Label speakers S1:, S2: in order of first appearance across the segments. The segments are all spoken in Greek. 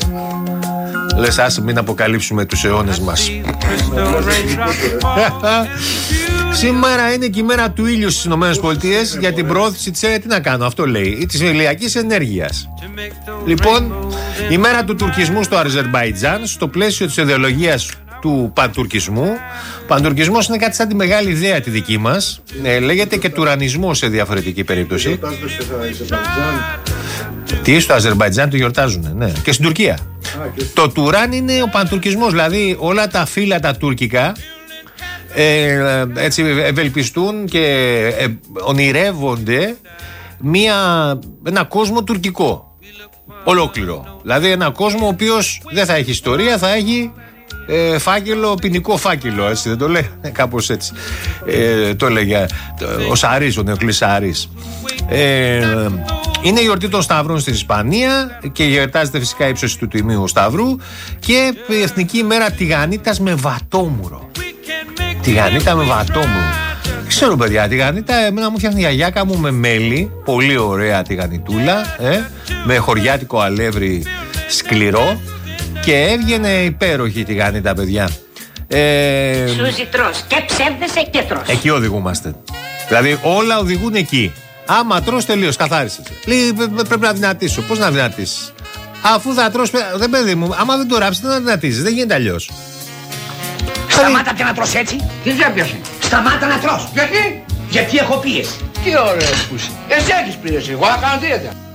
S1: Λες άσε μην αποκαλύψουμε τους αιώνες μας. Σήμερα είναι και η μέρα του ήλιου στις ΗΠΑ για την προώθηση της, τι να κάνω, αυτό λέει, της ηλιακής ενέργειας. Λοιπόν, η μέρα του τουρκισμού στο Αζερμπαϊτζάν, στο πλαίσιο της ιδεολογίας του παντουρκισμού. Παντουρκισμός είναι κάτι σαν τη μεγάλη ιδέα τη δική μας. Λέγεται και τουρανισμός σε διαφορετική περίπτωση. Τι στο Αζερμπαϊτζάν το γιορτάζουν, ναι. Και στην Τουρκία. Το τουράν είναι ο παντουρκισμός, δηλαδή όλα τα φύλλα τα τουρκικά έτσι ευελπιστούν και ονειρεύονται ένα κόσμο τουρκικό ολόκληρο. Δηλαδή ένα κόσμο ο οποίος δεν θα έχει ιστορία, θα έχει φάκελο, ποινικό φάκελο, έτσι δεν το λέει, κάπως έτσι το έλεγε ο Σαρής, ο Νεοκλής. Είναι η γιορτή των Σταυρών στην Ισπανία και γιορτάζεται φυσικά η ύψωση του Τιμίου Σταυρού και η Εθνική ημέρα τηγανίτας με βατόμουρο. Τηγανίτα με βατόμουρο. Ξέρω παιδιά, τηγανίτα εμένα μου φτιάχνει η γιαγιάκα μου με μέλι, πολύ ωραία τηγανιτούλα, με χωριάτικο αλεύρι σκληρό και έβγαινε υπέροχη τηγανίτα, παιδιά.
S2: Σούζι τρως και ψεύδεσαι και τρως.
S1: Εκεί οδηγούμαστε. Δηλαδή όλα οδηγούν εκεί. Άμα τρως τελείως, καθάρισες. Λέει πρέπει να δυνατήσω. Πώς να δυνατήσεις? Αφού θα τρως, δεν παιδί μου, άμα δεν το ράψεις δεν θα δυνατήσεις. Δεν γίνεται αλλιώς.
S3: Σταμάτα και να τρως έτσι. Τι διάπιασε? Σταμάτα να τρως. Γιατί? Γιατί έχω πίεση.
S4: Τι ωραίος που είσαι. Εσύ έχεις πίεση. Εγώ θα κάνω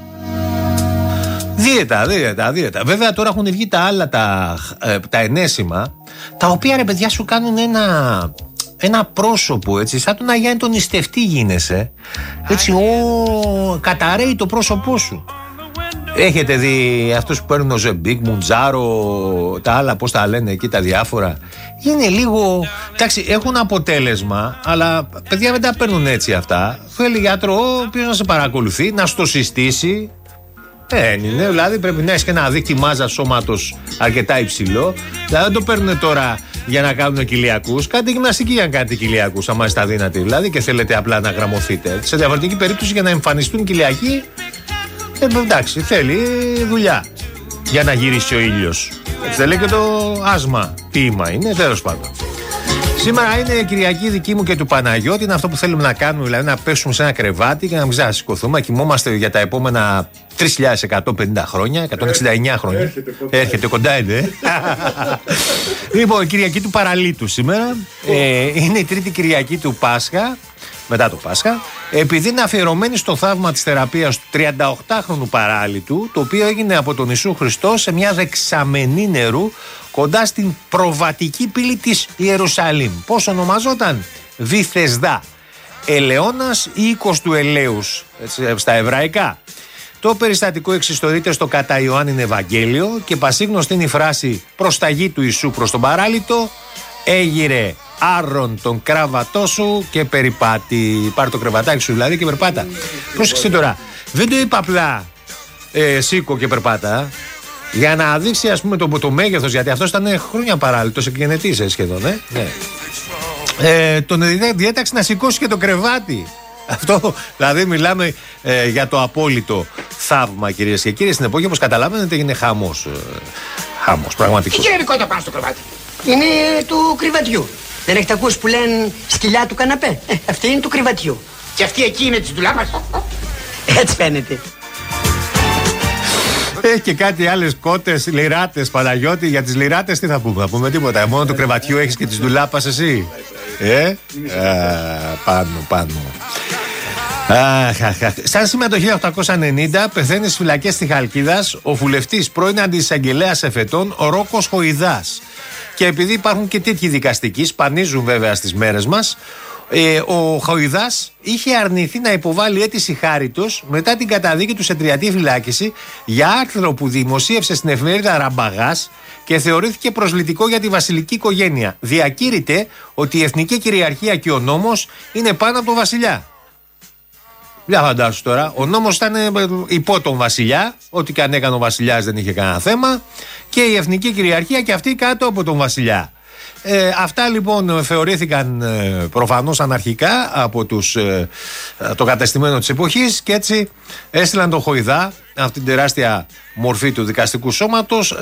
S1: Δίαιτα. Βέβαια τώρα έχουν βγει τα άλλα τα ενέσιμα, τα οποία ρε παιδιά σου κάνουν ένα πρόσωπο, έτσι, σαν τον Αγιάννη τον νηστευτή γίνεσαι. Έτσι, καταραίει το πρόσωπό σου. Έχετε δει αυτούς που παίρνουν ο Ζεμπίκ, Μουντζάρο, τα άλλα, πώς τα λένε εκεί, τα διάφορα. Είναι λίγο. Εντάξει, έχουν αποτέλεσμα, αλλά παιδιά δεν τα παίρνουν έτσι αυτά. Θέλει γιατρό, ο οποίος να σε παρακολουθεί, να στο συστήσει. Είναι, δηλαδή πρέπει να έχεις και ένα δίκτυ μάζας σώματος αρκετά υψηλό. Δηλαδή δεν το παίρνουν τώρα για να κάνουν κοιλιακούς. Κάντε γυμναστική για να κάνετε κοιλιακούς, άμα είστε αδύνατοι δηλαδή και θέλετε απλά να γραμμωθείτε. Σε διαφορετική περίπτωση για να εμφανιστούν κοιλιακοί, εντάξει, θέλει δουλειά για να γυρίσει ο ήλιος. Έτσι δεν λέει και το άσμα ποίημα είναι, τέλος πάντων. Σήμερα είναι Κυριακή δική μου και του Παναγιώτη. Είναι αυτό που θέλουμε να κάνουμε, δηλαδή να πέσουμε σε ένα κρεβάτι και να μην ξανασηκωθούμε. Να κοιμόμαστε για τα επόμενα 3.150 χρόνια, 169 χρόνια. Έρχεται κοντά, είναι. Λοιπόν, Κυριακή του Παραλίτου σήμερα. Είναι η τρίτη Κυριακή του Πάσχα, μετά το Πάσχα. Επειδή είναι αφιερωμένη στο θαύμα της θεραπείας του 38χρονου Παράλυτου, το οποίο έγινε από τον Ιησού Χριστό σε μια δεξαμενή νερού κοντά στην προβατική πύλη της Ιερουσαλήμ. Πώς ονομαζόταν? Βυθεσδά. Ελαιώνας ή οίκος του ελαίους, στα εβραϊκά. Το περιστατικό εξιστορείται στο κατά Ιωάννην Ευαγγέλιο και πασίγνωστη είναι η φράση «Προσταγή του Ιησού προς τον Παράλυτο, έγειρε άρρον τον κράβατό σου και περιπάτη». Πάρε το κρεβατάκι σου δηλαδή και περπάτα. Πρόσεξε τώρα, δεν το είπα απλά σήκω και περπάτα, για να δείξει ας πούμε το μέγεθος, γιατί αυτός ήταν χρόνια παράλυτος, εκγενετής σχεδόν. Ναι. Τον διέταξε να σηκώσει και το κρεβάτι. Αυτό δηλαδή μιλάμε για το απόλυτο θαύμα, κυρίες και κύριοι. Στην εποχή, όπως καταλαβαίνετε, έγινε χαμός. Χαμός, πραγματικός.
S3: Τι γενικό το πάνω στο κρεβάτι? Είναι του κρεβατιού. Δεν έχετε ακούσει που λένε σκυλιά του καναπέ? Αυτή είναι του κρεβατιού. Και αυτή εκεί είναι της ντουλάπας. Έτσι φαίνεται.
S1: Έχει και κάτι άλλες κότες, λιράτες, Παναγιώτη. Για τις λιράτες τι θα πούμε? Θα πούμε τίποτα. Μόνο του κρεβατιού έχεις και της ντουλάπας εσύ. Πάνω. Σαν σήμερα το 1890 πεθαίνει στις φυλακές της Χαλκίδας ο βουλευτής πρώην αντισαγγελέας εφετών, ο Ρόκος Χοϊδάς. Και επειδή υπάρχουν και τέτοιοι δικαστικοί, σπανίζουν βέβαια στις μέρες μας, ο Χοϊδάς είχε αρνηθεί να υποβάλει αίτηση χάριτος μετά την καταδίκη του σε τριετή φυλάκιση για άρθρο που δημοσίευσε στην εφημερίδα Ραμπαγάς και θεωρήθηκε προσλητικό για τη βασιλική οικογένεια. Διακήρυται ότι η εθνική κυριαρχία και ο νόμος είναι πάνω από τον βασιλιά. Για φαντάσου τώρα, ο νόμος ήταν υπό τον βασιλιά, ό,τι και αν έκανε ο βασιλιάς δεν είχε κανένα θέμα, και η εθνική κυριαρχία και αυτή κάτω από τον βασιλιά. Αυτά λοιπόν θεωρήθηκαν προφανώς αναρχικά από το κατεστημένο της εποχής και έτσι έστειλαν τον Χοϊδά, αυτή την τεράστια μορφή του δικαστικού σώματος,